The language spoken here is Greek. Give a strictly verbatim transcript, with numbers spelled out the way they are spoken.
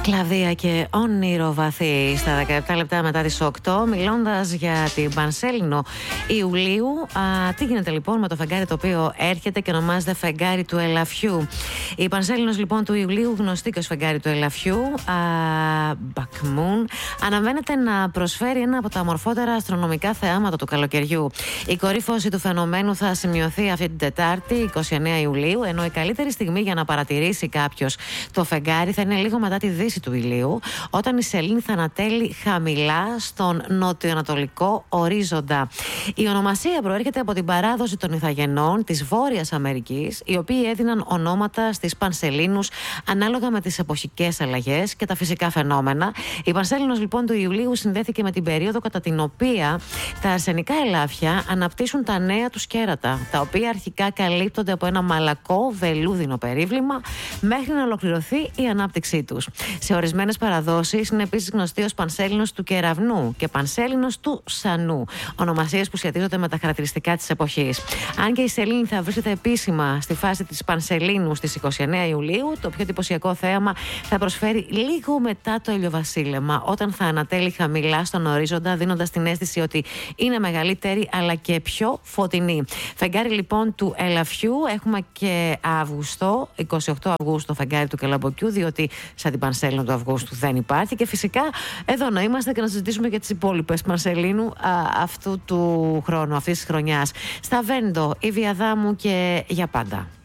Κλαδία και όνειρο βαθύ στα δεκαεπτά λεπτά μετά τις οκτώ, μιλώντας για την Πανσέλινο Ιουλίου. Α, τι γίνεται λοιπόν με το φεγγάρι το οποίο έρχεται και ονομάζεται φεγγάρι του Ελαφιού. Η Πανσέλινος λοιπόν του Ιουλίου, γνωστή και ως φεγγάρι του Ελαφιού, Back Moon, αναμένεται να προσφέρει ένα από τα μορφότερα αστρονομικά θεάματα του καλοκαιριού. Η κορύφωση του φαινομένου θα σημειωθεί αυτή την Τετάρτη, εικοστή ενάτη Ιουλίου, ενώ η καλύτερη στιγμή για να παρατηρήσει κάποιος το φεγγάρι θα είναι λίγο μετά τη δύση του ηλίου, όταν η σελήνη θα ανατέλει χαμηλά στον νοτιοανατολικό ορίζοντα. Η ονομασία προέρχεται από την παράδοση των Ιθαγενών της Βόρειας Αμερικής, οι οποίοι έδιναν ονόματα στις Πανσελίνους ανάλογα με τις εποχικές αλλαγές και τα φυσικά φαινόμενα. Η Πανσέλινος λοιπόν του Ιουλίου συνδέθηκε με την περίοδο κατά την οποία τα αρσενικά ελάφια αναπτύσσουν τα νέα τους κέρατα, τα οποία αρχικά καλύπτονται από ένα μαλακό βελούδινο περίβλημα μέχρι να ολοκληρωθεί η ανάπτυξή τους. Σε ορισμένες παραδόσεις είναι επίσης γνωστή ως Πανσέλινος του Κεραυνού και Πανσέλινος του Σανού, ονομασίες που σχετίζονται με τα χαρακτηριστικά της εποχής. Αν και η σελήνη θα βρίσκεται επίσημα στη φάση της Πανσελίνου στις εικοστή ενάτη Ιουλίου, το πιο εντυπωσιακό θέαμα θα προσφέρει λίγο μετά το ηλιοβασίλεμα, όταν θα ανατέλει χαμηλά στον ορίζοντα, δίνοντας την αίσθηση ότι είναι μεγαλύτερη αλλά και πιο φωτεινή. Φεγγάρι λοιπόν του Ελαφιού έχουμε και Αύγουστο, εικοστή ογδόη Αυγούστου, φεγγάρι του Κελαμποκιού, διότι σαν την Πανσέλινο του Αυγούστου δεν υπάρχει. Και φυσικά εδώ να είμαστε και να συζητήσουμε για τις υπόλοιπες Πανσελίνου α, αυτού του χρόνου, αυτής της χρονιάς. Στα Βέντο, η Βιαδάμου και για πάντα.